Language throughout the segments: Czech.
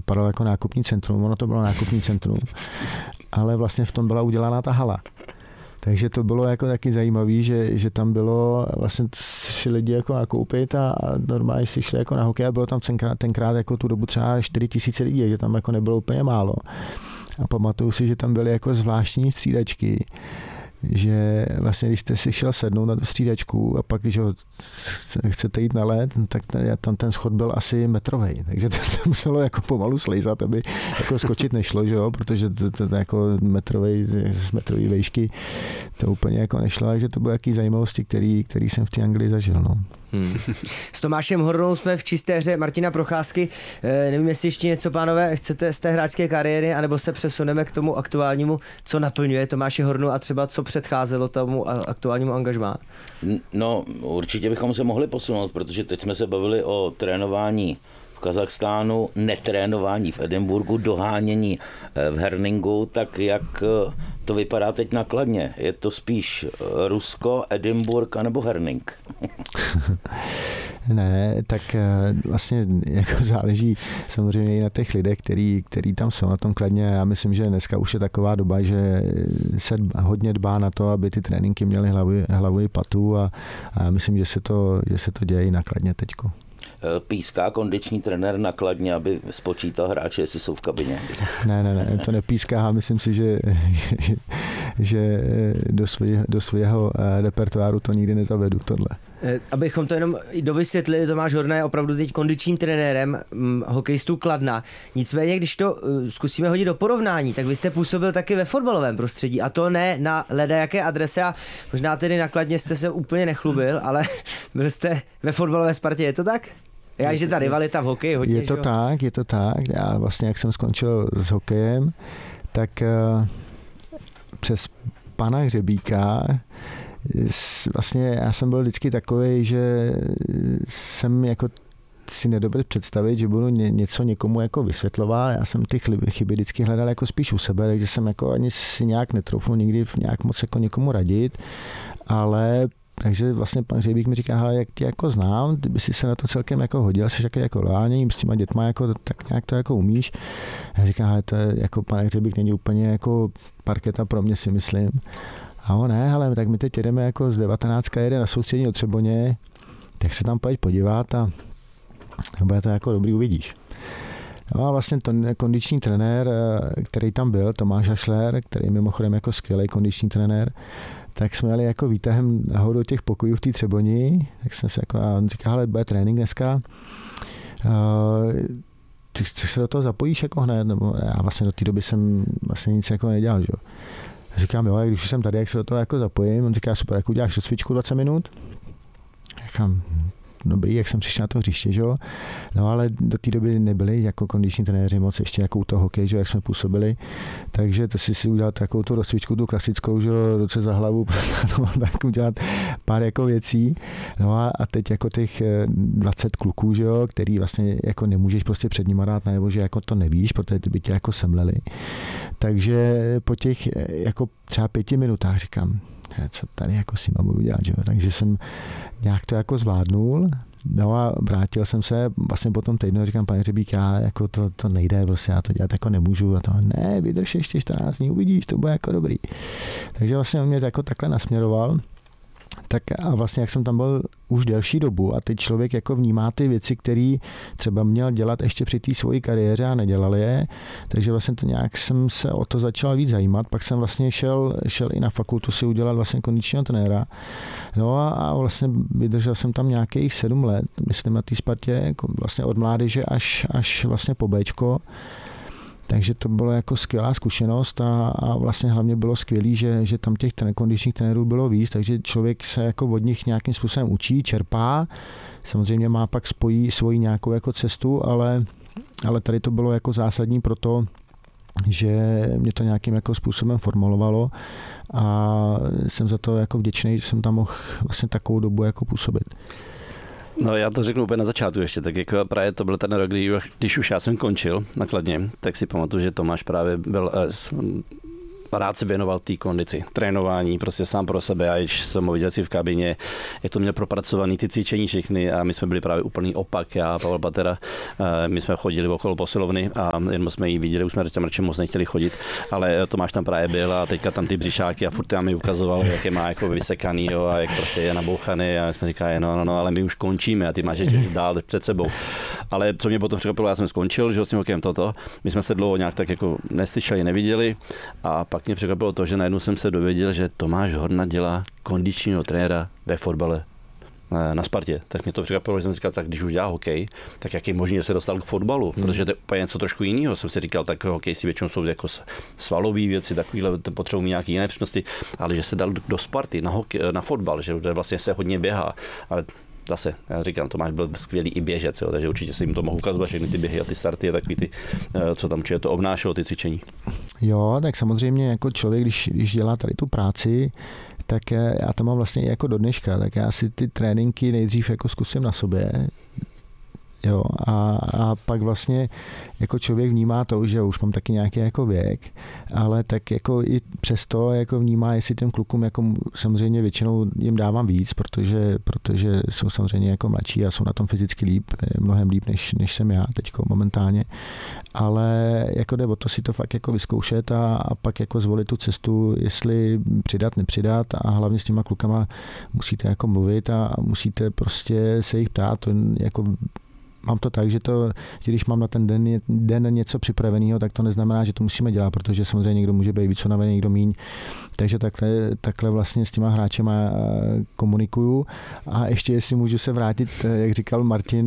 vypadalo jako nákupní centrum, ono to bylo nákupní centrum, ale vlastně v tom byla udělána ta hala. Takže to bylo jako taky zajímavý, že tam bylo, vlastně šli lidi jako nakoupit a normálně si šli jako na hokej a bylo tam tenkrát jako tu dobu třeba 4 000 lidí, že tam jako nebylo úplně málo. A pamatuju si, že tam byly jako zvláštní střídačky, že vlastně, když jste si šel sednout na tu střídačku a pak, když chcete jít na led, tak tam ten schod byl asi metrovej, takže to se muselo jako pomalu slejzat, aby jako skočit nešlo, že jo, protože to jako z metrový vejšky to úplně jako nešlo, takže to byly jaký zajímavosti, který jsem v té Anglii zažil, no. S Tomášem Hornou jsme v čisté hře Martina Procházky. Nevím, jestli ještě něco, pánové, chcete z té hráčské kariéry, anebo se přesuneme k tomu aktuálnímu, co naplňuje Tomáše Hornu a třeba co předcházelo tomu aktuálnímu angažmá? No, určitě bychom se mohli posunout, protože teď jsme se bavili o trénování v Kazachstánu, netrénování v Edinburgu, dohánění v Herningu, tak jak to vypadá teď na Kladně? Je to spíš Rusko, Edinburgh anebo Herning? Ne, tak vlastně jako záleží samozřejmě i na těch lidech, který tam jsou na tom Kladně. Já myslím, že dneska už je taková doba, že se hodně dbá na to, aby ty tréninky měly hlavu i patu a já myslím, že se to děje i na Kladně teďko. Píská kondiční trenér na Kladně, aby spočítal hráče, jestli jsou v kabině? Ne, to nepíská. Myslím si, že do svého repertoáru to nikdy nezavedu, tohle. Abychom to jenom dovysvětlili, Tomáš Horna je opravdu teď kondičním trenérem hokejistů Kladna. Nicméně, když to zkusíme hodit do porovnání, tak vy jste působil taky ve fotbalovém prostředí a to ne na ledajaké adrese a možná tedy na Kladně jste se úplně nechlubil, ale byl jste ve fotbalové Spartě, je to tak? Že ta rivalita v hokeji hodně, je to tak. Já vlastně, jak jsem skončil s hokejem, tak přes pana Hřebíka vlastně já jsem byl vždycky takovej, že jsem jako si nedovedl představit, že budu něco někomu jako vysvětlovat. Já jsem ty chyby vždycky hledal jako spíš u sebe, takže jsem jako ani si nějak netroufnul nikdy nějak moc jako někomu radit, ale takže vlastně pan Hřebík mi říká, jak tě jako znám, kdyby si se na to celkem jako hodil, jsi taky jako lálně, s těma dětma jako, tak nějak to jako umíš. Já říkám, to je, jako pan Hřebík není úplně jako parketa pro mě, si myslím. A on ne, ale tak my teď jedeme jako z 19. jede na soustřední do Třeboně, tak se tam pojď podívat a bude to jako dobrý, uvidíš. No a vlastně ten kondiční trenér, který tam byl, Tomáš Hašler, který mimochodem jako skvělý kondiční trenér, tak jsme jeli jako výtahem nahoru do těch pokojů v té Třeboni, tak jsem se jako, a on říká, hele, bude trénink dneska, ty se do toho zapojíš jako hned, nebo já vlastně do té doby jsem vlastně nic jako nedělal, že jo. Říkám, jo, když jsem tady, jak se do toho jako zapojím, on říká, super, jak uděláš cvičku 20 minut? Říkám, dobrý, jak jsem přišel na to hřiště, že jo. No ale do té doby nebyli jako kondiční trenéři moc ještě jako u toho hokeje, že jo, jak jsme působili. Takže to si udělal takovou tu rozcvičku, tu klasickou, že jo, ruce za hlavu, no, tak udělat pár jako věcí. No a teď jako těch 20 kluků, že jo, který vlastně jako nemůžeš prostě před nima dát najevo, že jako to nevíš, protože ty by tě jako semleli. Takže po těch jako třeba 5 minutách říkám, co tady jako si mám budu dělat, že jo? Takže jsem nějak to jako zvládnul, no a vrátil jsem se vlastně po tom týdnu a říkám, pane Hřebík, já jako to nejde, prostě já to dělat jako nemůžu a to ne, vydrž ještě 14 dní, uvidíš, to bude jako dobrý. Takže vlastně on mě jako takhle nasměroval. Tak a vlastně jak jsem tam byl už delší dobu a teď člověk jako vnímá ty věci, které třeba měl dělat ještě při té svojí kariéře a nedělal je, takže vlastně to nějak jsem se o to začal víc zajímat, pak jsem vlastně šel i na fakultu si udělat vlastně kondičního trenéra, no a vlastně vydržel jsem tam nějakých 7 let, myslím na té Spartě, jako vlastně od mládeže až vlastně po Bčko. Takže to bylo jako skvělá zkušenost a vlastně hlavně bylo skvělý, že tam těch kondičních trenérů bylo víc, takže člověk se jako od nich nějakým způsobem učí, čerpá, samozřejmě má pak svoji nějakou jako cestu, ale tady to bylo jako zásadní pro to, že mě to nějakým jako způsobem formulovalo a jsem za to jako vděčný, že jsem tam mohl vlastně takovou dobu jako působit. No já to řeknu úplně na začátku ještě, tak jako právě to byl ten rok, když už já jsem končil na Kladně, tak si pamatuju, že Tomáš právě byl rád si věnoval té kondici, trénování, prostě sám pro sebe. A když jsem ho viděl si v kabině, jak to měl propracovaný ty cvičení všechny a my jsme byli právě úplný opak. Já a Pavel Patera, my jsme chodili okolo posilovny a jenom jsme ji viděli, už jsme tam radši moc nechtěli chodit, ale Tomáš tam právě byl a teďka tam ty břišáky a furt nám mi ukazoval, jak je má jako vysekaný, jo, a jak prostě je nabouchaný a jsme říkali, no, ale my už končíme a ty máš ještě dál před sebou. Ale co mě potom překvapilo, já jsem skončil, že s tím hokejem toto. My jsme se dlouho nějak tak jako neslyšeli, neviděli a pak mě překvapilo to, že najednou jsem se dověděl, že Tomáš Horna dělá kondičního trenéra ve fotbale na Spartě. Tak mě to překvapilo, že jsem říkal, tak když už dělá hokej, tak jak je možné, že se dostal k fotbalu, protože to je úplně něco trošku jiného. Jsem si říkal, tak hokej si většinou jsou jako svalové věci, takovýhle potřebují nějaké jiné přednosti, ale že se dal do Sparty na fotbal, že vlastně se hodně běhá, ale zase, já říkám, Tomáš byl skvělý i běžec, jo, takže určitě si jim to mohu ukazovat, všechny ty běhy a ty starty a takový ty, co tam to obnášelo, ty cvičení. Jo, tak samozřejmě jako člověk, když dělá tady tu práci, tak já to mám vlastně jako do dneška, tak já si ty tréninky nejdřív jako zkusím na sobě, jo, a pak vlastně jako člověk vnímá to, že už mám taky nějaký jako věk, ale tak jako i přesto jako vnímá, jestli těm klukům jako samozřejmě většinou jim dávám víc, protože jsou samozřejmě jako mladší a jsou na tom fyzicky líp, mnohem líp, než jsem já teďko momentálně, ale jako jde o to si to fakt jako vyzkoušet a pak jako zvolit tu cestu, jestli přidat, nepřidat a hlavně s těma klukama musíte jako mluvit a musíte prostě se jich ptát, to jako mám to tak, že když mám na ten den něco připraveného, tak to neznamená, že to musíme dělat, protože samozřejmě někdo může být víc unavený, někdo míň. Takže takhle vlastně s těma hráčema komunikuju. A ještě jestli můžu se vrátit, jak říkal Martin,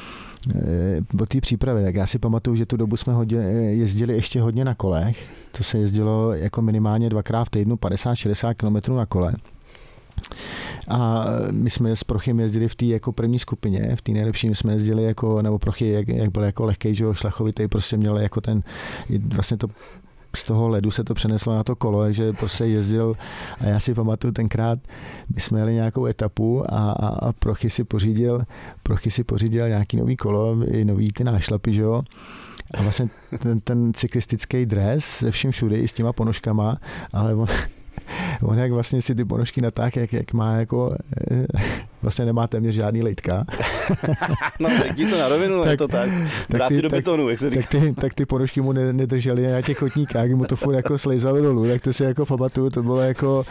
o té přípravě, tak já si pamatuju, že tu dobu jsme jezdili ještě hodně na kolech. To se jezdilo jako minimálně 2x v týdnu 50-60 km na kole. A my jsme s Prochym jezdili v té jako první skupině, v té nejlepší my jsme jezdili jako, nebo Prochy, jak byl jako lehkej, že šlachovitý, prostě měl jako ten, vlastně to z toho ledu se to přeneslo na to kolo, takže prostě jezdil a já si pamatuju tenkrát, my jsme jeli nějakou etapu a Prochy si pořídil nějaký nový kolo, i nový ty nášlapy, že jo. A vlastně ten cyklistický dres se vším všude i s těma ponožkama, ale on jak vlastně si ty ponožky natáhl, jak má jako, vlastně nemá téměř žádný lejtka. No tak ti to na rovinu, je to tak. Dráty do betonu, jak se říká. Tak ty ponožky mu nedržely na těch chodníkách, mu to furt jako slejzalo dolů, tak to si jako pamatuju, to byla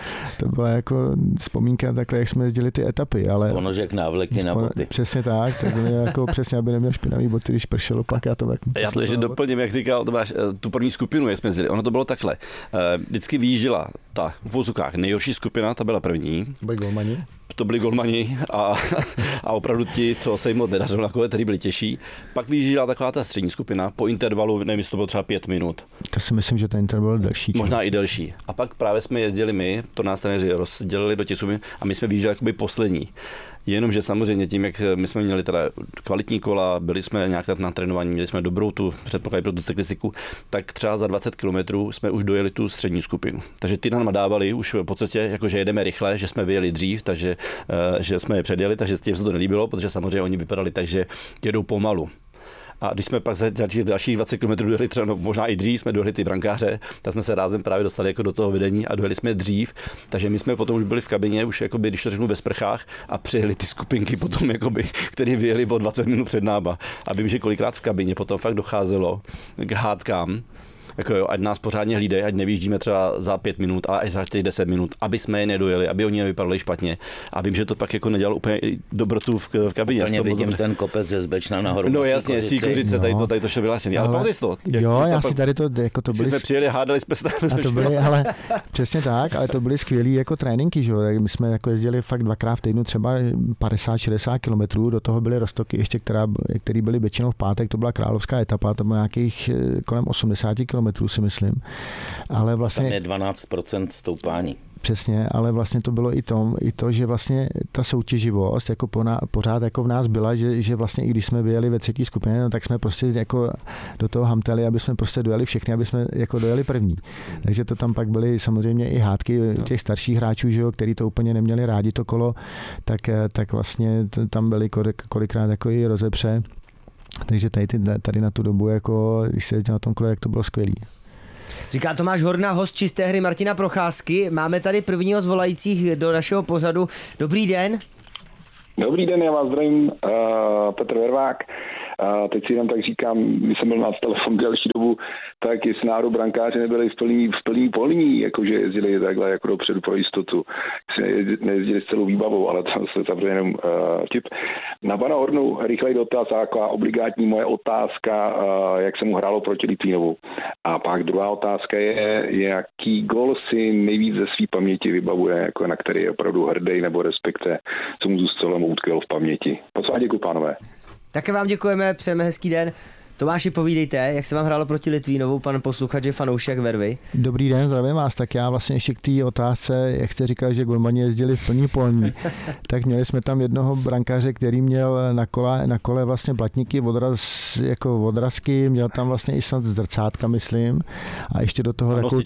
jako vzpomínka takhle, jak jsme jezdili ty etapy. Ale ponožek návleky na boty. Přesně tak jako přesně, aby neměl špinavý boty, když pršelo pak já to tak. Já to ještě doplním, jak říkal Tomáš, tu první skupinu, jak jsme jezdili, ono to bylo takhle. Vždycky vyjížděla ta v vozukách nejhorší skupina, ta byla první. To byli golmani a opravdu ti, co se jim moc nedařilo na kole, který byli těžší. Pak vyjížděla taková ta střední skupina po intervalu, nevím, jestli to bylo třeba 5 minut. To si myslím, že ten interval byl delší. Možná i delší. A pak právě jsme jezdili my, to nás trenéři rozdělili do těch skupin a my jsme vyjížděli jakoby poslední. Jenomže samozřejmě tím, jak my jsme měli teda kvalitní kola, byli jsme nějak na trénování, měli jsme dobrou tu předpoklad pro tu cyklistiku, tak třeba za 20 km jsme už dojeli tu střední skupinu. Takže ty nám dávali už v podstatě, jakože jedeme rychle, že jsme vyjeli dřív, takže že jsme je předjeli, takže tím se to nelíbilo, protože samozřejmě oni vypadali tak, že jedou pomalu. A když jsme pak za dalších 20 km dojeli, třeba no, možná i dřív, jsme dojeli ty brankáře, tak jsme se rázem právě dostali jako do toho vedení a dojeli jsme dřív. Takže my jsme potom už byli v kabině, už jakoby, když to řeknu, ve sprchách a přijeli ty skupinky potom, jakoby, které vyjeli o 20 minut před náma. A vím, že kolikrát v kabině potom fakt docházelo k hádkám, jako jo, ať nás pořádně hlídají, ať nevyjíždíme třeba za 5 minut, ale až za těch 10 minut, aby jsme je nedojeli, aby oni nevypadali špatně. A vím, že to pak jako nedělalo úplně dobrotu v kabině. Úplně vidím ten kopec ze Zbečna nahoru. No jasně, Síkořice, tady to šlo vyhlášený. Ale pamatuješ to? Jo, já si tady to, jako to byli... jsme přijeli, hádali jsme se. A to byly, ale přesně tak, ale to byly skvělý jako tréninky, že jo. My jsme jako jezdili fakt 2x v týdnu třeba 50-60 km, do toho byly Roztoky ještě, které byly většinou v pátek, to byla královská etapa, to bylo nějakých kolem 80 km, si myslím. Ale vlastně tam je 12% stoupání. Přesně, ale vlastně to bylo i to, že vlastně ta soutěživost jako pořád jako v nás byla, že vlastně i když jsme vyjeli ve třetí skupině, no, tak jsme prostě jako do toho hamtali, aby jsme prostě dojeli všechny, aby jsme jako dojeli první. Takže to tam pak byly samozřejmě i hádky těch starších hráčů, že jo, který to úplně neměli rádi to kolo, tak vlastně tam byly kolikrát jako i rozepře. Takže tady na tu dobu, jako, když se jezdil na tom kole, jak to bylo skvělý. Říká Tomáš Horna, host Čisté hry Martina Procházky. Máme tady prvního z volajících do našeho pořadu. Dobrý den. Dobrý den, já vás zdravím, Petr Vervák. Teď si jenom tak říkám, když jsem byl na telefon delší dobu, tak jestli náhodou brankáři nebyli v plný polní, jakože jezdili takhle jako dopředu pro jistotu. Nejezdili s celou výbavou, ale to se zavře jenom vtip. Na pana Hornu rychlej dotaz a taková obligátní moje otázka, jak se mu hrálo proti Litvínovu. A pak druhá otázka je, jaký gól si nejvíc ze své paměti vybavuje, jako na který je opravdu hrdý, nebo respektive, co mu zůstalo mu utkvělo v paměti. Moc vám děkuji, pánové. Také vám děkujeme, přejeme hezký den. Tomáši, povídejte, jak se vám hrálo proti Litvínovu, pan posluchač je fanoušek Vervy. Dobrý den, zdravím vás. Tak já vlastně ještě k té otázce, jak jste říkal, že golmani jezdili v plný polní, tak měli jsme tam jednoho brankáře, který měl na kole vlastně blatníky, odrazky, měl tam vlastně i snad zrcátka, myslím, a ještě do toho takovou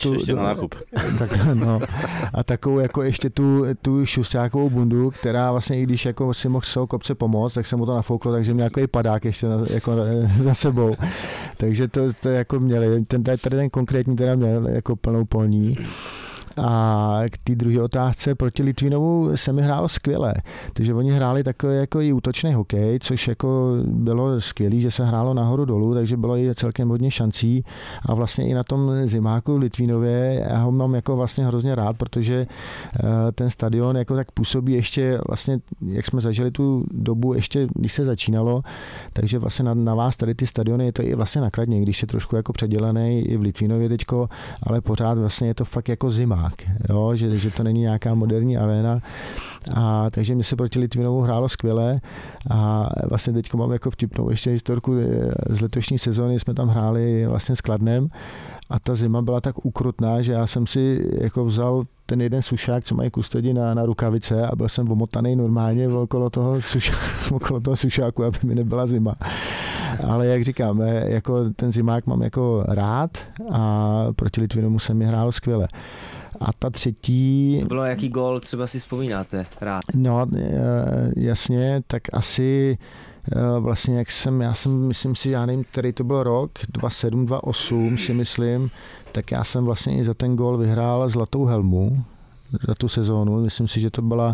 a takovou jako ještě tu šustákovou bundu, která vlastně i když jako si mohl z toho kopce pomoct, tak se mu to nafouklo, takže měl jako i padák ještě jako za sebou. Takže to jako měli. Tady ten konkrétní teda měl jako plnou polní. A k té druhé otázce proti Litvínovu se mi hrálo skvěle. Takže oni hráli takový jako i útočný hokej, což jako bylo skvělý, že se hrálo nahoru dolů, takže bylo i celkem hodně šancí. A vlastně i na tom zimáku v Litvínově, já ho mám jako vlastně hrozně rád, protože ten stadion jako tak působí ještě vlastně, jak jsme zažili tu dobu ještě, když se začínalo, takže vlastně na vás tady ty stadiony je to i vlastně na Kladně, když je trošku jako předělaný i v Litvínově teďko, ale pořád vlastně je to fakt jako zimák. Jo, že to není nějaká moderní arena. A takže mě se proti Litvinovu hrálo skvěle a vlastně teď mám jako vtipnou ještě historku z letošní sezóny, jsme tam hráli vlastně s Kladnem a ta zima byla tak ukrutná, že já jsem si jako vzal ten jeden sušák, co mají kustodi na rukavice a byl jsem omotaný normálně okolo toho sušáku, aby mi nebyla zima. Ale jak říkám, jako ten zimák mám jako rád a proti Litvinovu se mi hrálo skvěle. A ta třetí... To bylo jaký gól třeba si vzpomínáte rád? No, jasně, tak asi vlastně já jsem, myslím si, já nevím, který to byl rok, 2007, 2008 si myslím, tak já jsem vlastně i za ten gól vyhrál zlatou helmu za tu sezónu. Myslím si, že to byla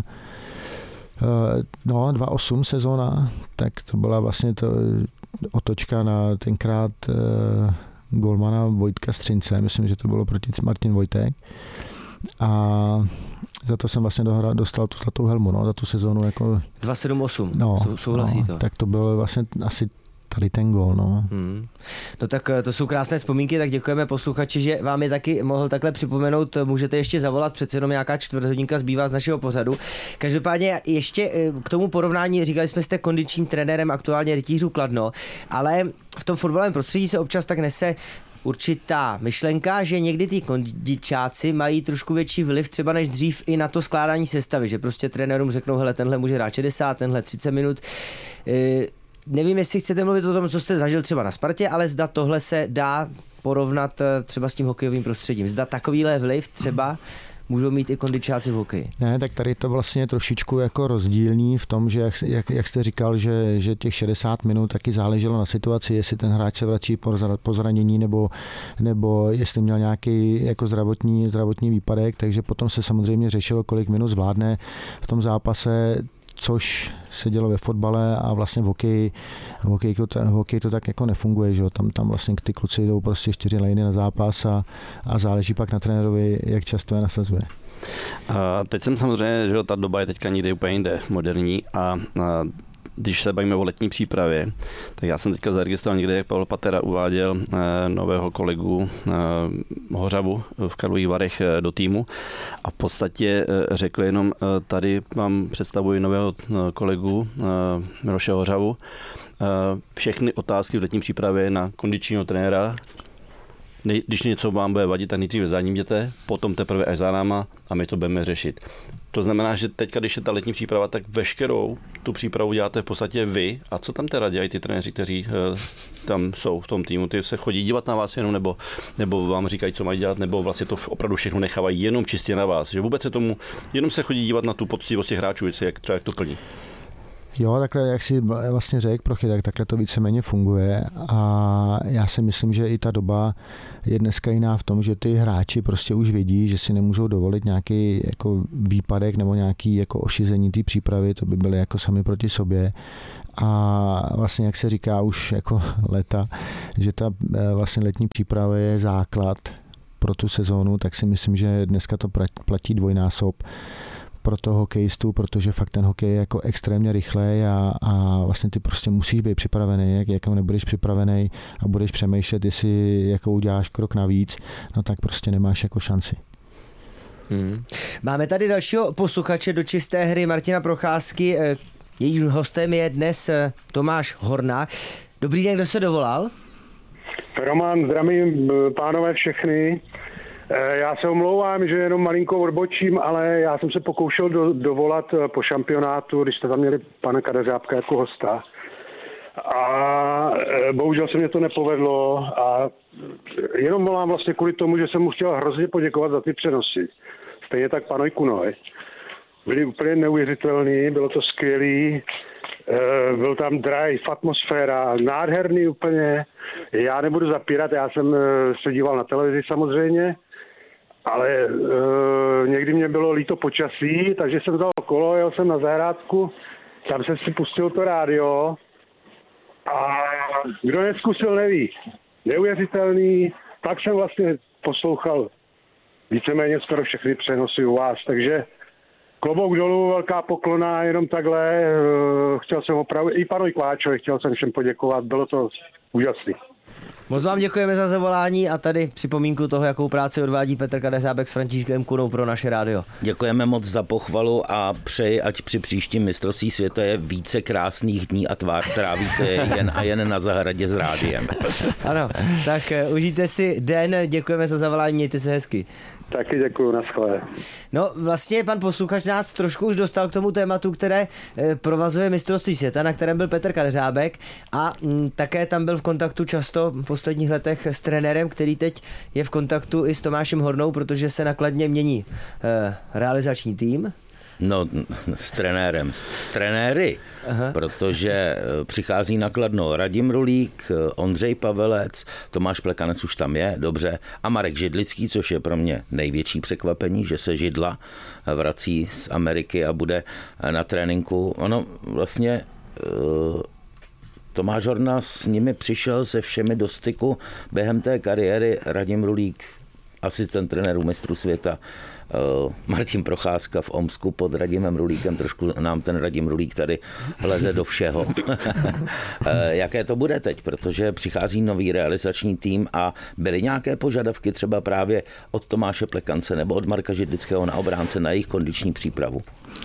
2008 sezóna, tak to byla vlastně to otočka na tenkrát golmana Vojtka Střince, myslím, že to bylo proti Martin Vojtek. A za to jsem vlastně dostal tu zlatou helmu, za tu sezónu. Jako, 278, souhlasí to. Tak to bylo vlastně asi tady ten gól. No tak to jsou krásné vzpomínky, tak děkujeme posluchači, že vám je taky mohl takhle připomenout. Můžete ještě zavolat, přece jenom nějaká čtvrthodinka zbývá z našeho pořadu. Každopádně ještě k tomu porovnání, říkali jsme, jste kondičním trenérem aktuálně Rytířů Kladno, ale v tom fotbalovém prostředí se občas tak nese určitá myšlenka, že někdy ty kondičáci mají trošku větší vliv třeba než dřív i na to skládání sestavy, že prostě trenérům řeknou, hele, tenhle může hrát 60, tenhle 30 minut. Nevím, jestli chcete mluvit o tom, co jste zažil třeba na Spartě, ale zda tohle se dá porovnat třeba s tím hokejovým prostředím. Zda takovýhle vliv třeba můžou mít i kondičáci v hokeji. Ne, tak tady to vlastně trošičku jako rozdílný v tom, že jak jste říkal, že těch 60 minut taky záleželo na situaci, jestli ten hráč se vrací po zranění nebo jestli měl nějaký jako zdravotní výpadek, takže potom se samozřejmě řešilo, kolik minut zvládne v tom zápase, což se dělo ve fotbale a vlastně v hokeji to tak jako nefunguje, že jo? Tam vlastně ty kluci jdou prostě 4 lejny na zápas a záleží pak na trenérovi, jak často je nasazuje. A teď jsem samozřejmě, že ta doba je teďka někde úplně jinde, moderní a když se bavíme o letní přípravě, tak já jsem teďka zaregistroval někde, jak Pavel Patera uváděl nového kolegu Hořavu v Karlových Varech do týmu a v podstatě řekl jenom, tady vám představuji nového kolegu Miloše Hořavu. Všechny otázky v letní přípravě na kondičního trenéra, když něco vám bude vadit, tak nejdříve za ním jděte, potom teprve až za náma a my to budeme řešit. To znamená, že teď, když je ta letní příprava, tak veškerou tu přípravu děláte v podstatě vy. A co tam teda dělají ty trenéři, kteří tam jsou v tom týmu? Ty se chodí dívat na vás jenom, nebo vám říkají, co mají dělat, nebo vlastně to opravdu všechno nechávají jenom čistě na vás? Že vůbec se tomu, jenom se chodí dívat na tu poctivost těch hráčů, jak to plní? Jo, takhle, jak si vlastně řekl, Prochy, tak takhle to víceméně funguje a já si myslím, že i ta doba je dneska jiná v tom, že ty hráči prostě už vědí, že si nemůžou dovolit nějaký jako výpadek nebo nějaký jako ošizení té přípravy, to by byly jako sami proti sobě. A vlastně, jak se říká už jako léta, že ta vlastně letní příprava je základ pro tu sezónu, tak si myslím, že dneska to platí dvojnásob pro toho hokejistu, protože fakt ten hokej je jako extrémně rychlej a vlastně ty prostě musíš být připravený, jak nebudeš připravený a budeš přemýšlet, jestli jako uděláš krok navíc, no tak prostě nemáš jako šanci. Máme tady dalšího posluchače do čisté hry Martina Procházky. Jejím hostem je dnes Tomáš Horná. Dobrý den, kdo se dovolal? Roman, zdravím pánové všechny. Já se omlouvám, že jenom malinko odbočím, ale já jsem se pokoušel dovolat po šampionátu, když jste tam měli pana Kadeřábka jako hosta. A bohužel se mě to nepovedlo a jenom volám vlastně kvůli tomu, že jsem mu chtěl hrozně poděkovat za ty přenosy. Stejně tak panu Kunoj. Byli úplně neuvěřitelný, bylo to skvělý, byl tam drive, atmosféra, nádherný úplně. Já nebudu zapírat, já jsem se díval na televizi samozřejmě, ale někdy mě bylo líto počasí, takže jsem vzal kolo, jel jsem na zahrádku, tam jsem si pustil to rádio a kdo neskusil, neví. Neuvěřitelný, tak jsem vlastně poslouchal víceméně skoro všechny přenosy u vás, takže klobouk dolů, velká poklona, jenom takhle. Chtěl jsem opravdu, i panu Kváčovi, chtěl jsem všem poděkovat, bylo to úžasný. Moc vám děkujeme za zavolání a tady připomínku toho, jakou práci odvádí Petr Kadeřábek s Františkem Kunou pro naše rádio. Děkujeme moc za pochvalu a přeji, ať při příštím mistrovství světa je více krásných dní a trávíte jen a jen na zahradě s rádiem. Ano, tak užijte si den, děkujeme za zavolání, mějte se hezky. Taky děkuju, naschle. No vlastně pan posluchač nás trošku už dostal k tomu tématu, které provazuje mistrovství světa, na kterém byl Petr Kadeřábek a také tam byl v kontaktu často v posledních letech s trenérem, který teď je v kontaktu i s Tomášem Hornou, protože se na Kladně mění realizační tým. No, s trenérem, s trenéry, protože přichází na Kladno Radim Rulík, Ondřej Pavelec, Tomáš Plekanec už tam je, dobře, a Marek Židlický, což je pro mě největší překvapení, že se Židla vrací z Ameriky a bude na tréninku. Ono vlastně Tomáš Horna s nimi přišel se všemi do styku během té kariéry. Radim Rulík, asistent trenéru mistru světa, Martin Procházka v Omsku pod Radimem Rulíkem, trošku nám ten Radim Rulík tady leze do všeho. Jaké to bude teď, protože přichází nový realizační tým a byly nějaké požadavky třeba právě od Tomáše Plekance nebo od Marka Židlického na obránce na jejich kondiční přípravu?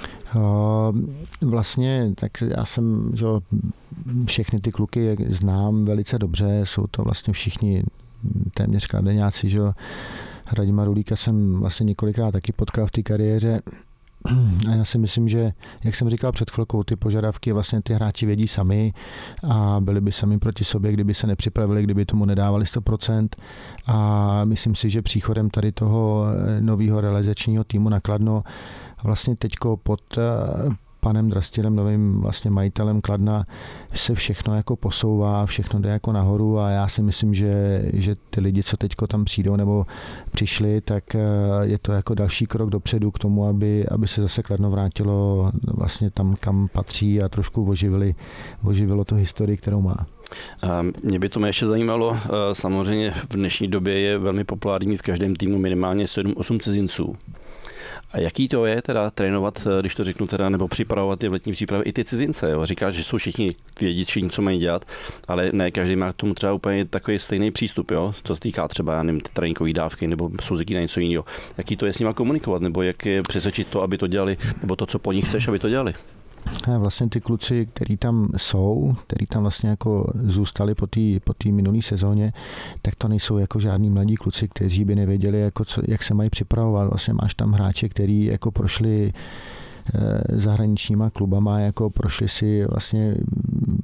Vlastně, tak já jsem, že všechny ty kluky znám velice dobře, jsou to vlastně všichni téměř kladeňáci, že Radima Rulíka jsem vlastně několikrát taky potkal v té kariéře a já si myslím, že, jak jsem říkal před chvilkou, ty požadavky vlastně ty hráči vědí sami a byli by sami proti sobě, kdyby se nepřipravili, kdyby tomu nedávali 100% a myslím si, že příchodem tady toho nového realizačního týmu na Kladno vlastně teďko pod panem Drastilem, novým vlastně majitelem Kladna, se všechno jako posouvá, všechno jde jako nahoru a já si myslím, že ty lidi, co teďko tam přijdou nebo přišli, tak je to jako další krok dopředu k tomu, aby se zase Kladno vrátilo vlastně tam, kam patří a trošku oživilo tu historii, kterou má. Mě by to ještě zajímalo, samozřejmě v dnešní době je velmi populární v každém týmu minimálně 7-8 cizinců. A jaký to je teda trénovat, když to řeknu teda, nebo připravovat ty v letní přípravy i ty cizince? Jo? Říkáš, že jsou všichni vědí, co mají dělat, ale ne každý má k tomu třeba úplně takový stejný přístup, jo? Co se týká třeba, já nevím, ty tréninkové dávky nebo souziký na něco jiného. Jaký to je s nima komunikovat, nebo jak je přesvědčit to, aby to dělali, nebo to, co po nich chceš, aby to dělali? Vlastně ty kluci, který tam jsou, který tam vlastně jako zůstali po té minulé sezóně, tak to nejsou jako žádní mladí kluci, kteří by nevěděli, jako jak se mají připravovat. Vlastně máš tam hráče, který jako prošli zahraničníma klubama, jako prošli si vlastně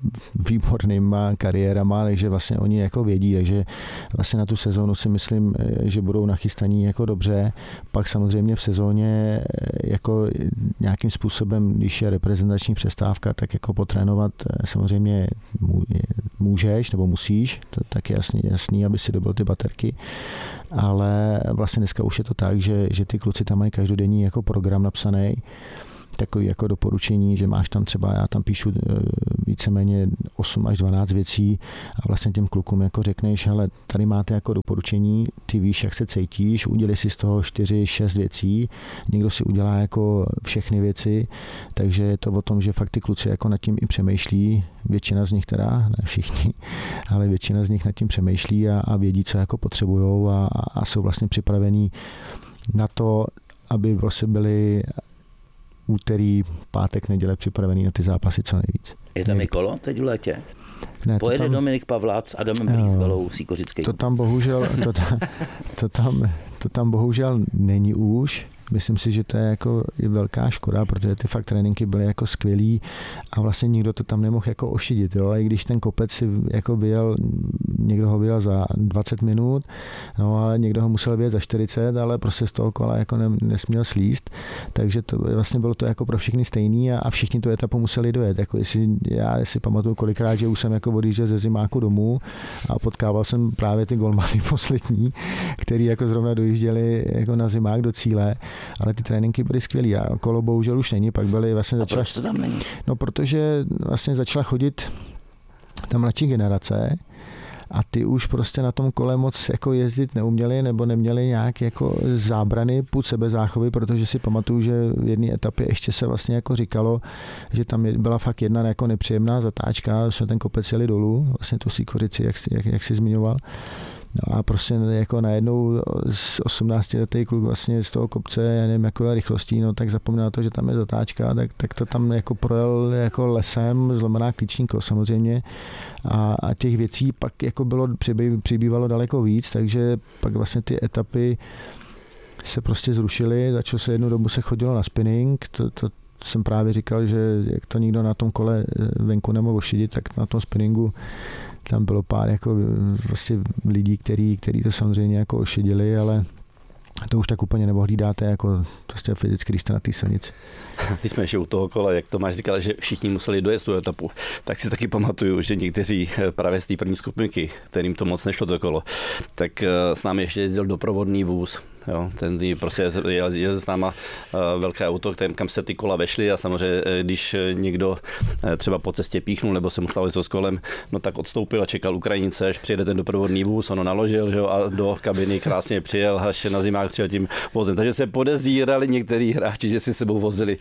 výbornýma kariérama, takže vlastně oni jako vědí, takže vlastně na tu sezónu si myslím, že budou nachystaní jako dobře. Pak samozřejmě v sezóně jako nějakým způsobem, když je reprezentační přestávka, tak jako potrénovat samozřejmě můžeš nebo musíš, to tak je jasný, aby si dobil ty baterky, ale vlastně dneska už je to tak, že ty kluci tam mají každodenní jako program napsaný, takový jako doporučení, že máš tam třeba, já tam píšu víceméně 8 až 12 věcí a vlastně těm klukům jako řekneš, ale tady máte jako doporučení, ty víš, jak se cítíš, udělej si z toho 4-6 věcí, někdo si udělá jako všechny věci, takže je to o tom, že fakt ty kluci jako nad tím i přemýšlí, většina z nich teda, ne všichni, ale většina z nich nad tím přemýšlí a vědí, co jako potřebujou a jsou vlastně připravení na to, aby vlastně byli úterý, pátek, neděle připravený na ty zápasy co nejvíc. Je tam i kolo teď v létě? Ne, pojede tam Dominik Pavlác s Adamem Brýzgalou Sýkořický. To tam bohužel není už. Myslím si, že to je jako i velká škoda, protože ty fakt tréninky byly jako skvělý a vlastně nikdo to tam nemohl jako ošidit, jo. I když ten kopec si jako vyjel, někdo ho vyjel za 20 minut, no ale někdo ho musel vyjet za 40, ale prostě z toho kola jako nesměl slíst, takže to vlastně bylo to jako pro všechny stejný a všichni tu etapu museli dojet. Jako já si pamatuju kolikrát, že už jsem jako odjížděl ze zimáku domů a potkával jsem právě ty golmany poslední, který jako zrovna dojížděli jako na zimák do cíle. Ale ty tréninky byly skvělý a kolo bohužel už není, pak byly vlastně začala... A proč to tam není? No, protože vlastně začala chodit ta mladší generace a ty už prostě na tom kole moc jako jezdit neuměli nebo neměli nějak jako zábrany, půd sebezáchovy, protože si pamatuju, že v jedné etapě ještě se vlastně jako říkalo, že tam byla fakt jedna jako nepříjemná zatáčka, jsme ten kopec jeli dolů, vlastně tu Sýkořici, jak jsi zmiňoval. No a prostě jako najednou z 18letý kluk vlastně z toho kopce, já nevím, jakou rychlostí, no tak zapomněl na to, že tam je zatáčka, tak to tam jako projel jako lesem, zlomená klíčníko samozřejmě a těch věcí pak jako přibývalo daleko víc, takže pak vlastně ty etapy se prostě zrušily, začalo se jednu dobu se chodilo na spinning, to jsem právě říkal, že jak to nikdo na tom kole venku nemohl ošidit, tak na tom spinningu tam bylo pár jako vlastně lidí, kteří to samozřejmě jako ošidili, ale to už tak úplně neohlídáte jako prostě fyzicky, když jste na té silnici. Když jsme ještě u toho kola, jak Tomáš říkal, že všichni museli dojet tu etapu, tak si taky pamatuju, že někteří právě z té první skupinky, kterým to moc nešlo do kolo, tak s námi ještě jezdil doprovodný vůz. Jo, ten prostě jel s náma velké auto, kam se ty kola vešly a samozřejmě, když někdo třeba po cestě píchnul nebo se mu stalo něco s kolem, no tak odstoupil a čekal Ukrajince, až přijede ten doprovodný vůz, ono naložil, že jo, a do kabiny krásně přijel, až na zimák přijel tím vozem. Takže se podezírali některý hráči, že si sebou vozili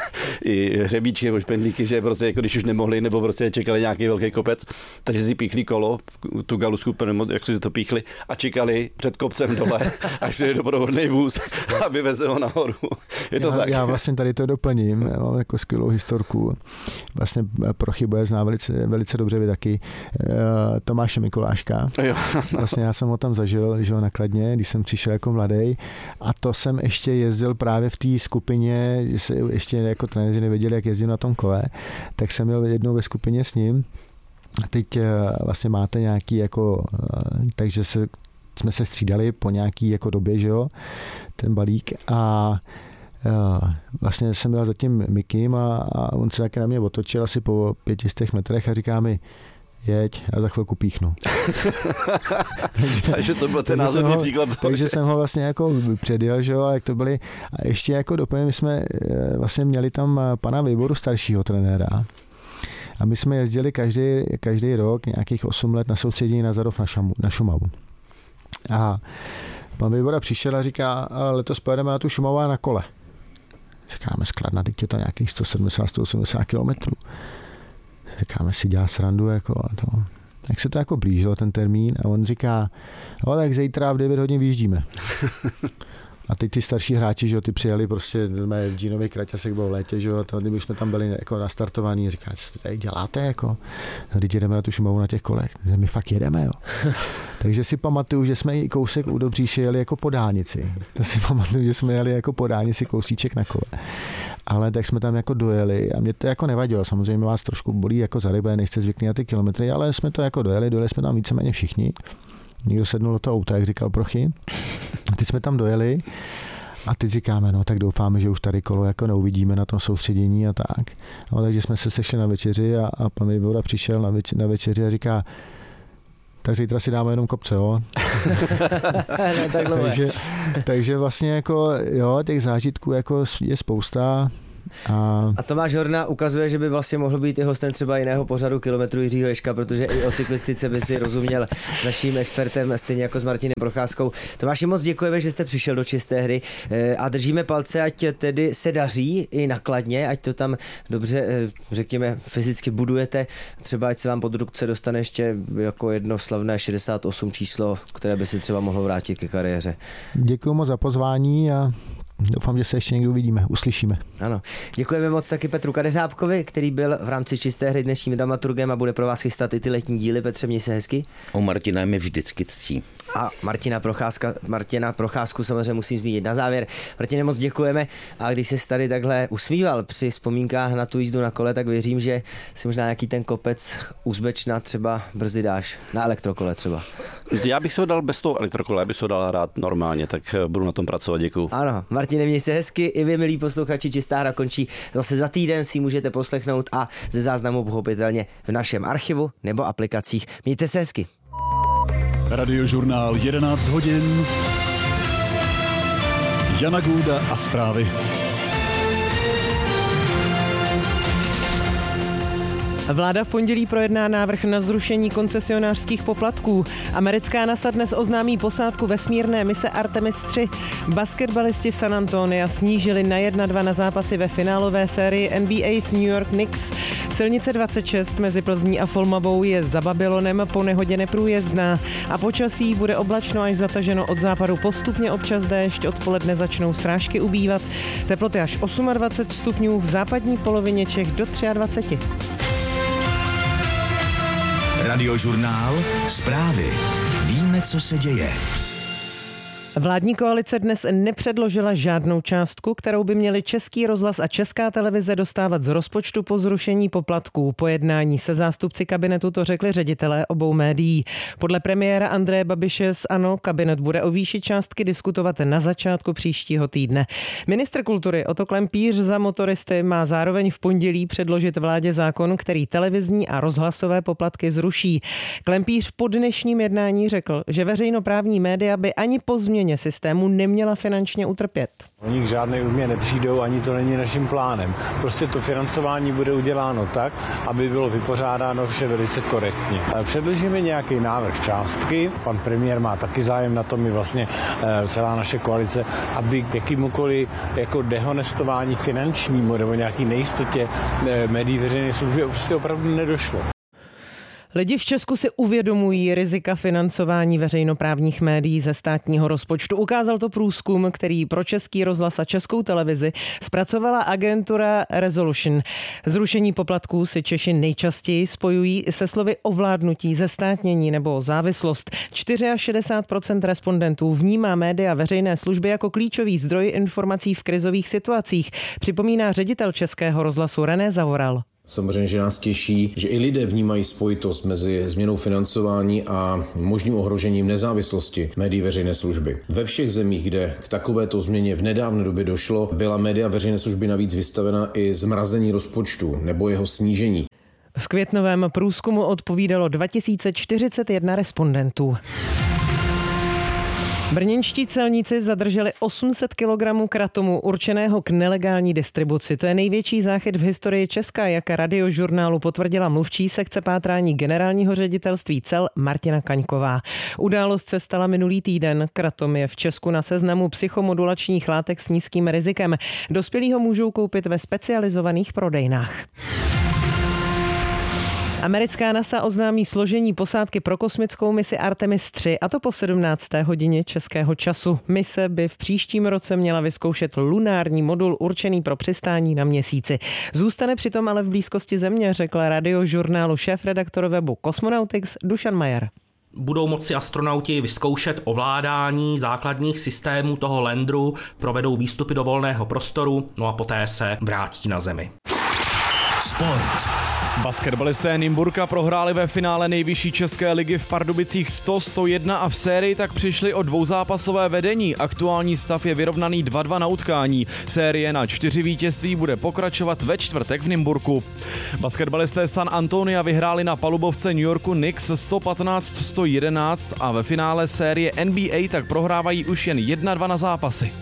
i hřebíčky nebo špendlíky, že prostě jako když už nemohli nebo prostě čekali nějaký velký kopec, takže si píchli kolo, tu galusku, jak si to píchli a čekali před kopcem dole, až přijde doprovodný vůz a vyveze ho nahoru. Je to tak? Já vlastně tady to doplním, já mám jako skvělou historku. Vlastně Prochy bude znát velice dobře vy taky. Tomáše Mikuláška. Vlastně já jsem ho tam zažil, že ho na Kladně, když jsem přišel jako mladý. A to jsem ještě jezdil právě v té skupině, ještě jako trenéři nevěděli, jak jezdím na tom kole, tak jsem měl jednou ve skupině s ním. A teď vlastně máte nějaký jako, takže jsme se střídali po nějaký jako době, že jo, ten balík a vlastně jsem byl za tím Mikim a on se taky na mě otočil asi po 500 metrech a říká mi, jeď a za chvilku píchnu. takže to byl ten názorný příklad. Takže jsem ho vlastně jako předjel, že jo, a jak to byly. A ještě jako doplně, my jsme vlastně měli tam pana Výboru staršího trenéra. A my jsme jezdili každý rok nějakých 8 let na soustředění na Zadov na Šumavu. A pan Výbora přišel a říká, letos pojedeme na tu Šumavu a na kole. Říkáme, Skladna, teď je to nějakých 170-180 kilometrů. Říkáme si, dělá srandu, jako a to. Tak se to jako blížilo ten termín a on říká, no tak zítra v 9 hodin vyjíždíme. A teď ty starší hráči, že jo, ty přijeli prostě v džínový kraťasek byl v létě, že jo, to, kdyby jsme tam byli jako nastartovaní, říká, co tady děláte, jako, když jedeme na tu Šumavu na těch kolech, my fakt jedeme, jo. Takže si pamatuju, že jsme i kousek u Dobříše jeli jako po dálnici. To si pamatuju, že jsme jeli jako po dálnici kousíček na kole. ale tak jsme tam jako dojeli a mě to jako nevadilo. Samozřejmě vás trošku bolí jako za rybe, nejste zvyklí na ty kilometry, ale jsme to jako dojeli jsme tam víceméně všichni. Někdo sednul do toho auta, jak říkal Prochy. A teď jsme tam dojeli a teď říkáme, no tak doufáme, že už tady kolo jako neuvidíme na tom soustředění a tak. No, takže jsme se sešli na večeři a pan Vejvoda přišel na večeři a říká, tak zítra si dáme jenom kopce, jo? takže vlastně jako, jo, těch zážitků jako je spousta. A Tomáš Horna ukazuje, že by vlastně mohl být i hostem třeba jiného pořadu Kilometru Jiřího Ježka, protože i o cyklistice by si rozuměl s naším expertem, stejně jako s Martinem Procházkou. Tomáši, moc děkujeme, že jste přišel do Čisté hry a držíme palce, ať tedy se daří i nakladně, ať to tam dobře, řekněme, fyzicky budujete. Třeba ať se vám pod ruce dostane ještě jako jedno slavné 68 číslo, které by si třeba mohlo vrátit ke kariéře. Děkuji moc za pozvání a doufám, že se ještě někdy uvidíme, uslyšíme. Ano. Děkujeme moc taky Petru Kadeřábkovi, který byl v rámci Čisté hry dnešním dramaturgem a bude pro vás chystat i ty letní díly. Petře, měj se hezky. U Martina mi vždycky ctí. A Martina Procházku samozřejmě musím zmínit na závěr. Martine, moc děkujeme a když se tady takhle usmíval při vzpomínkách na tu jízdu na kole, tak věřím, že si možná nějaký ten kopec Uzbečna třeba brzy dáš, na elektrokole třeba. Já bych se ho dal bez toho elektrokola, já bych se ho dal rád normálně, tak budu na tom pracovat, děkuju. Ano, Martine, měj se hezky, i vy, milí posluchači, Čistá hra končí zase za týden, si můžete poslechnout a ze záznamu pochopitelně v našem archivu nebo aplikacích. Mějte se hezky. Radiožurnál 11 hodin. Jana Gůda a zprávy. Vláda v pondělí projedná návrh na zrušení koncesionářských poplatků. Americká NASA dnes oznámí posádku vesmírné mise Artemis 3. Basketbalisti San Antonia snížili na 1-2 na zápasy ve finálové sérii NBA s New York Knicks. Silnice 26 mezi Plzní a Folmabou je za Babylonem po nehodě neprůjezdná a počasí bude oblačno až zataženo od západu, postupně občas déšť, odpoledne začnou srážky ubývat. Teploty až 28 stupňů, v západní polovině Čech do 23. Radiožurnál, zprávy. Víme, co se děje. Vládní koalice dnes nepředložila žádnou částku, kterou by měli Český rozhlas a Česká televize dostávat z rozpočtu po zrušení poplatků. Po jednání se zástupci kabinetu to řekli ředitelé obou médií. Podle premiéra Andreje Babiše z ANO kabinet bude o výši částky diskutovat na začátku příštího týdne. Ministr kultury Otto Klempíř za motoristy má zároveň v pondělí předložit vládě zákon, který televizní a rozhlasové poplatky zruší. Klempíř po dnešním jednání řekl, že veřejnoprávní média by ani po změně systému neměla finančně utrpět. Oni k žádné újmě nepřijdou, ani to není naším plánem. Prostě to financování bude uděláno tak, aby bylo vypořádáno vše velice korektně. Předložíme nějaký návrh částky, pan premiér má taky zájem na tom, i vlastně celá naše koalice, aby k jakýmukoliv jako dehonestování finančnímu nebo nějaký nejistotě médií veřejné služby prostě opravdu nedošlo. Lidi v Česku si uvědomují rizika financování veřejnoprávních médií ze státního rozpočtu. Ukázal to průzkum, který pro Český rozhlas a Českou televizi zpracovala agentura Resolution. Zrušení poplatků si Češi nejčastěji spojují se slovy ovládnutí, zestátnění nebo závislost. 64% respondentů vnímá média veřejné služby jako klíčový zdroj informací v krizových situacích, připomíná ředitel Českého rozhlasu René Zavoral. Samozřejmě, že nás těší, že i lidé vnímají spojitost mezi změnou financování a možným ohrožením nezávislosti médií veřejné služby. Ve všech zemích, kde k takovéto změně v nedávné době došlo, byla média veřejné služby navíc vystavena i zmrazení rozpočtu nebo jeho snížení. V květnovém průzkumu odpovídalo 2041 respondentů. Brněnští celníci zadrželi 800 kg kratomu určeného k nelegální distribuci. To je největší záchyt v historii Česka, jak Radiožurnálu potvrdila mluvčí sekce pátrání generálního ředitelství cel Martina Kaňková. Událost se stala minulý týden. Kratom je v Česku na seznamu psychomodulačních látek s nízkým rizikem. Dospělí ho můžou koupit ve specializovaných prodejnách. Americká NASA oznámí složení posádky pro kosmickou misi Artemis 3, a to po 17. hodině českého času. Mise by v příštím roce měla vyzkoušet lunární modul určený pro přistání na Měsíci. Zůstane přitom ale v blízkosti Země, řekl Radiožurnálu šéfredaktor webu Cosmonautics Dušan Majer. budou moci astronauti vyzkoušet ovládání základních systémů toho landru, provedou výstupy do volného prostoru, no a poté se vrátí na Zemi. Sport. Basketbalisté Nymburka prohráli ve finále nejvyšší české ligy v Pardubicích 100-101 a v sérii tak přišli o dvouzápasové vedení. Aktuální stav je vyrovnaný 2-2 na utkání. Série na 4 vítězství bude pokračovat ve čtvrtek v Nymburku. Basketbalisté San Antonia vyhráli na palubovce New Yorku Knicks 115-111 a ve finále série NBA tak prohrávají už jen 1-2 na zápasy.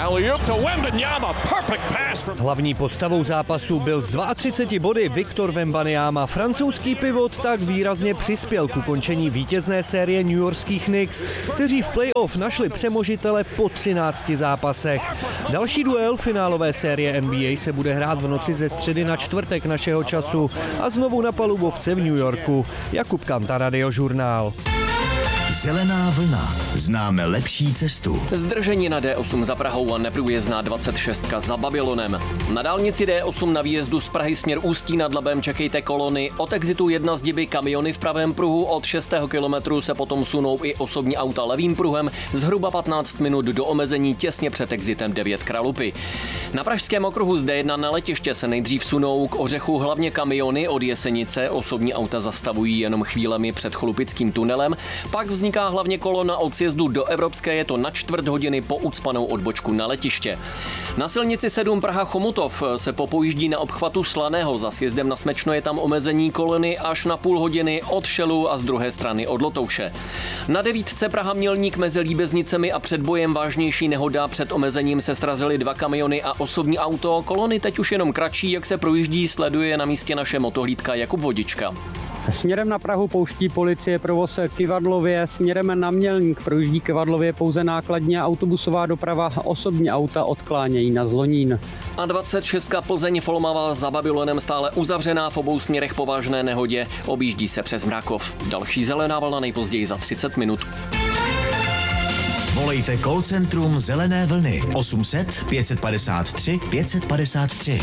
Hlavní postavou zápasu byl s 32 body Victor Wembanyama. Francouzský pivot tak výrazně přispěl k ukončení vítězné série newyorských Knicks, kteří v playoff našli přemožitele po 13 zápasech. Další duel finálové série NBA se bude hrát v noci ze středy na čtvrtek našeho času a znovu na palubovce v New Yorku. Jakub Kanta, Radiožurnál. Zelená vlna. Známe lepší cestu. Zdržení na D8 za Prahou a neprůjezdná 26 za Babylonem. Na dálnici D8 na výjezdu z Prahy směr Ústí nad Labem čekejte kolony. Od exitu 1 zdiby kamiony v pravém pruhu, od 6. kilometru se potom sunou i osobní auta levým pruhem, zhruba 15 minut do omezení těsně před exitem 9 Kralupy. Na pražském okruhu z D1 na letiště se nejdřív sunou k Ořechu hlavně kamiony, od Jesenice osobní auta zastavují jenom chvílemi před Chlupickým tunelem, pak vzniká hlavně kolona od sjezdu do Evropské, je to na čtvrt hodiny po ucpanou odbočku na letiště. Na silnici 7 Praha Chomutov se popojíždí na obchvatu Slaného, za sjezdem na Smečno je tam omezení kolony až na půl hodiny od Šelu a z druhé strany od Lotouše. Na 9 Praha Mělník mezi Líbeznicemi a před bojem vážnější nehoda, před omezením se srazily 2 kamiony a osobní auto, kolony teď už jenom kratší, jak se projíždí, sleduje na místě naše motohlídka Jakub Vodička. Směrem na Prahu pouští policie provoz k Kyvadlově, směrem na Mělník projíždí Kyvadlově pouze nákladní a autobusová doprava, osobní auta odklánějí na Zlonín. A 26 Plzeň Folmava za Babylonem stále uzavřená v obou směrech po vážné nehodě, objíždí se přes Mrakov. Další zelená vlna nejpozději za 30 minut. Volejte call centrum Zelené vlny 800 553 553.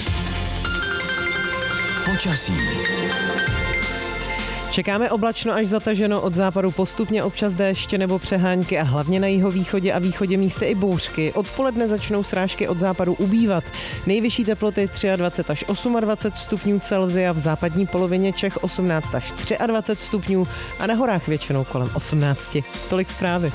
Počasí. Čekáme oblačno až zataženo, od západu postupně občas déšť nebo přehánky a hlavně na jihovýchodě a východě místy i bouřky. Odpoledne začnou srážky od západu ubývat. Nejvyšší teploty 23 až 28 stupňů Celsia, v západní polovině Čech 18 až 23 stupňů a na horách většinou kolem 18. Tolik zprávy.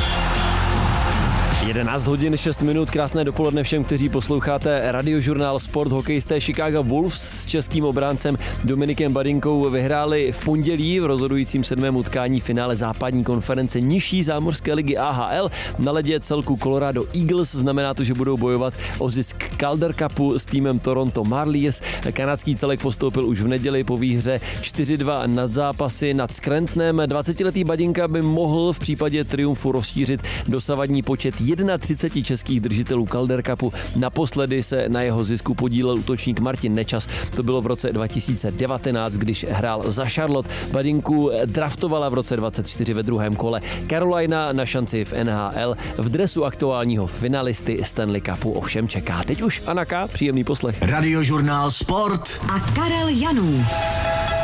11 hodin 6 minut, krásné dopoledne všem, kteří posloucháte Radiožurnál Sport. Hokejisté Chicago Wolves s českým obráncem Dominikem Badinkou vyhráli v pondělí v rozhodujícím 7. utkání finále západní konference nižší zámořské ligy AHL. Na ledě celku Colorado Eagles, znamená to, že budou bojovat o zisk Calder Cupu s týmem Toronto Marliers. Kanadský celek postoupil už v neděli po výhře 4-2 nad zápasy nad Scrantonem. 20letý Badinka by mohl v případě triumfu rozšířit dosavadní počet 31 českých držitelů Calder Cupu. Naposledy se na jeho zisku podílel útočník Martin Nečas. To bylo v roce 2019, když hrál za Charlotte. Badinku draftovala v roce 2024 ve druhém kole Carolina, na šanci v NHL. V dresu aktuálního finalisty Stanley Cupu ovšem čeká teď už Anaka. Příjemný poslech. Radiožurnál Sport a Karel Janů.